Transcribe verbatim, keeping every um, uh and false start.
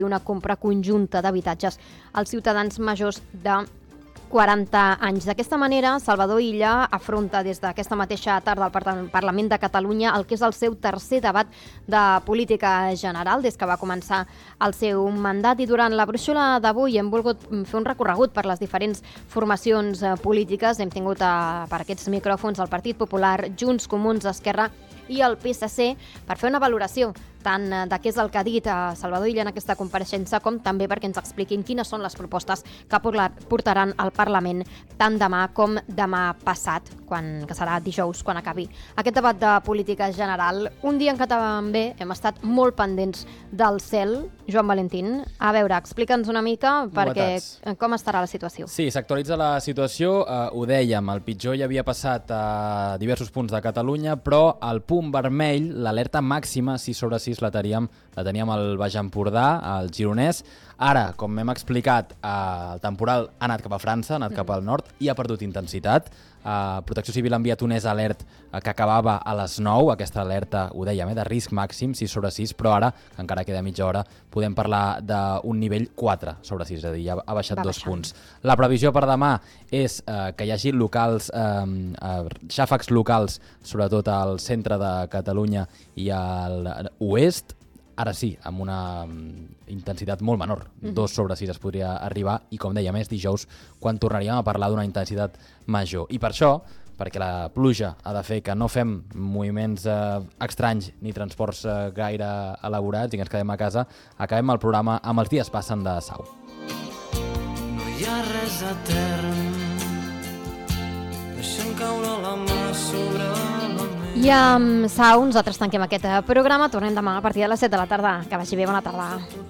una compra conjunta d'habitatges als ciutadans majors de quaranta anys. D'aquesta manera, Salvador Illa afronta des d'aquesta mateixa tarda al Parlament de Catalunya el que és el seu tercer debat de política general des que va començar el seu mandat, i durant la brúixola d'avui hem volgut fer un recorregut per les diferents formacions polítiques. Hem tingut a, per aquests micròfons el Partit Popular, Junts, Comuns, Esquerra i el P S C per fer una valoració tant de què és el que ha dit a Salvador Illa en aquesta compareixença, com també perquè ens expliquin quines són les propostes que portaran al Parlament tant demà com demà passat, quan, que serà dijous, quan acabi aquest debat de política general. Un dia en què també hem estat molt pendents del cel. Joan Valentín, a veure, explica'ns una mica perquè com estarà la situació. Sí, s'actualitza la situació, eh, ho dèiem, el pitjor ja havia passat a diversos punts de Catalunya, però el punt vermell, l'alerta màxima sis sobre sis, la teníem, la teníem al Baix Empordà, al Gironès. Ara, com hem explicat, eh, el temporal ha anat cap a França, ha anat cap al nord i ha perdut intensitat. Eh, Protecció Civil ha enviat un E S alert eh, que acabava a les nou, aquesta alerta, ho dèiem, eh, de risc màxim, sis sobre sis, però ara, que encara queda mitja hora, podem parlar d'un nivell quatre sobre sis, és a dir, ja ha baixat dos punts. La previsió per demà és eh, que hi hagi locals, eh, eh, xàfecs locals, sobretot al centre de Catalunya i a l'oest. Ara sí, amb una intensitat molt menor, dos sobre sis es podria arribar, i com dèiem, és dijous quan tornaríem a parlar d'una intensitat major. I per això, perquè la pluja ha de fer que no fem moviments eh, estranys ni transports eh, gaire elaborats i que ens quedem a casa, acabem el programa amb Els dies passen de Sau. No hi ha res etern, deixem caure la mà sobre la ment. I amb Sau nosaltres tanquem aquest programa. Tornem demà a partir de les set de la tarda. Que vagi bé, bona tarda.